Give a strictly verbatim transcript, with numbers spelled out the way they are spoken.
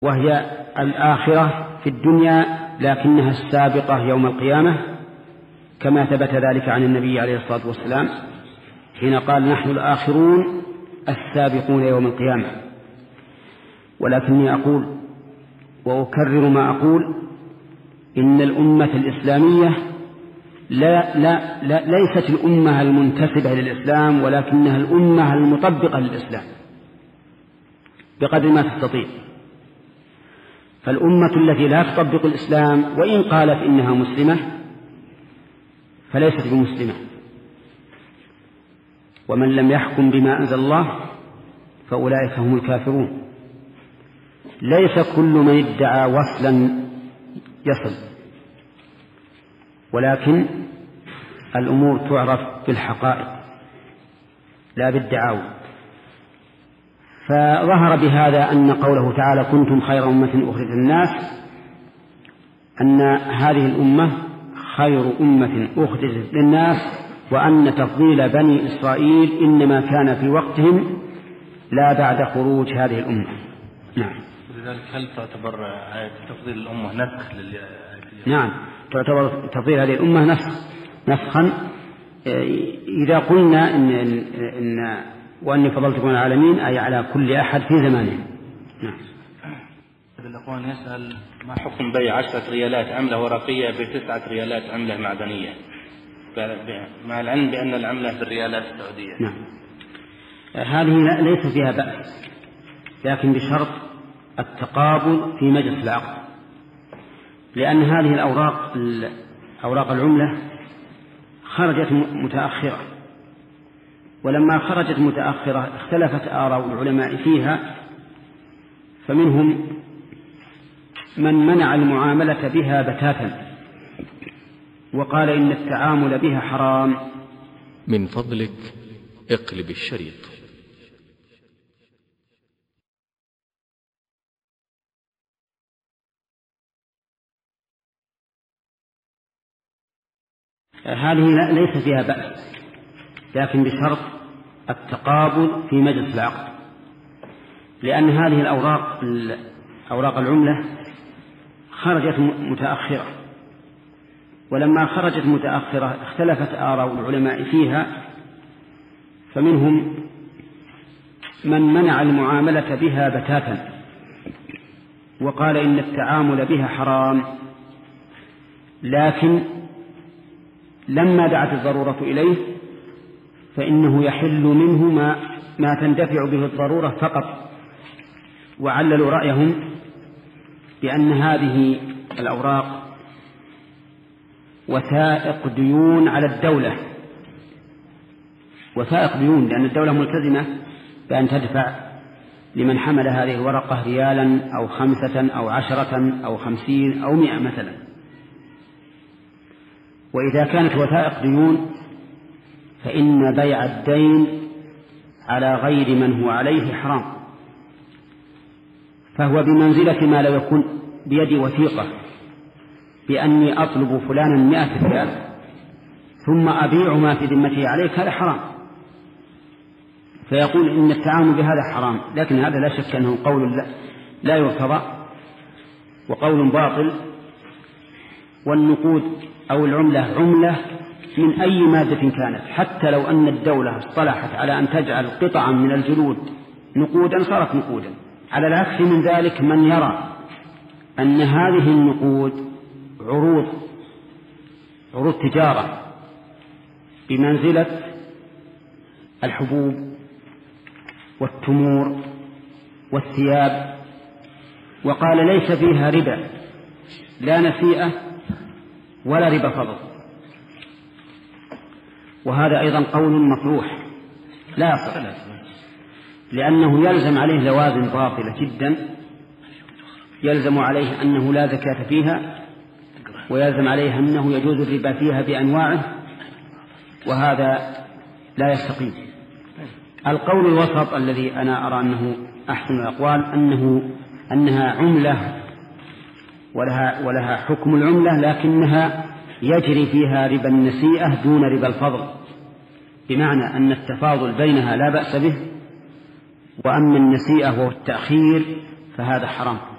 وهي الآخرة في الدنيا لكنها السابقة يوم القيامة، كما ثبت ذلك عن النبي عليه الصلاة والسلام حين قال: نحن الآخرون السابقون يوم القيامة. ولكني أقول وأكرر ما أقول: إن الأمة الإسلامية لا لا لا ليست الأمة المنتسبة للإسلام، ولكنها الأمة المطبقة للإسلام بقدر ما تستطيع. فالأمة التي لا تطبق الإسلام وإن قالت إنها مسلمة فليست بمسلمة. ومن لم يحكم بما أنزل الله فأولئك هم الكافرون. ليس كل من ادعى وصلا يصل، ولكن الأمور تعرف بالحقائق لا بالدعاوى. فظهر بهذا أن قوله تعالى: كنتم خير أمة أخرجت للناس، أن هذه الأمة خير أمة أخرجت للناس، وأن تفضيل بني إسرائيل إنما كان في وقتهم لا بعد خروج هذه الأمة. نعم. لذلك هل تعتبر آية تفضيل الأمة نسخ للآية؟ نعم، تعتبر تفضيل هذه الأمة نسخ نسخا إذا قلنا إن, إن, إن وأني فضلتكم على العالمين أي على كل أحد في زمانه. نعم. الأخوان يسأل: ما حكم بيع عشرة ريالات عملة ورقية بتسعة ريالات عملة معدنية، مع العلم بأن العملة بالريالات السعودية؟ نعم. هذه ليس فيها بأس، لكن بشرط التقابل في مجلس العقد، لأن هذه الأوراق أوراق العملة خرجت متأخرة، ولما خرجت متأخرة اختلفت آراء العلماء فيها، فمنهم من منع المعاملة بها بتاتا وقال إن التعامل بها حرام. من فضلك اقلب الشريط. هذه ليس فيها بأس، لكن بشرط التقابل في مجلس العقد، لأن هذه الأوراق أوراق العملة خرجت متأخرة، ولما خرجت متأخرة اختلفت آراء العلماء فيها، فمنهم من منع المعاملة بها بتاتا وقال إن التعامل بها حرام، لكن لما دعت الضرورة إليه فإنه يحل منه ما, ما تندفع به الضرورة فقط. وعللوا رأيهم بأن هذه الأوراق وثائق ديون على الدولة، وثائق ديون، لأن الدولة ملتزمة بأن تدفع لمن حمل هذه الورقة ريالا أو خمسة أو عشرة أو خمسين أو مئة مثلا. وإذا كانت وثائق ديون فإن بيع الدين على غير من هو عليه حرام، فهو بمنزلة ما لو يكون بيدي وثيقة بأني أطلب فلانا مئة ريال ثم أبيع ما في ذمته عليك، هذا حرام. فيقول إن التعامل بهذا حرام، لكن هذا لا شك أنه قول لا, لا يرتضى وقول باطل. والنقود أو العملة عملة من أي مادة كانت، حتى لو أن الدولة اصطلحت على أن تجعل قطعا من الجلود نقودا صارت نقودا. على العكس من ذلك من يرى أن هذه النقود عروض عروض تجارة بمنزلة الحبوب والتمور والثياب، وقال ليس فيها ربا، لا نسيئة ولا ربا فضل، وهذا أيضا قول مطروح لا يصح، لأنه يلزم عليه لوازم باطلة جدا. يلزم عليه أنه لا زكاة فيها، ويلزم عليه أنه يجوز الربا فيها بأنواعه، وهذا لا يستقيم. القول الوسط الذي أنا أرى أنه أحسن الأقوال أنه أنها عملة ولها, ولها حكم العملة، لكنها يجري فيها ربا النسيئة دون ربا الفضل، بمعنى أن التفاضل بينها لا بأس به، وأما النسيئة وهو التأخير فهذا حرام.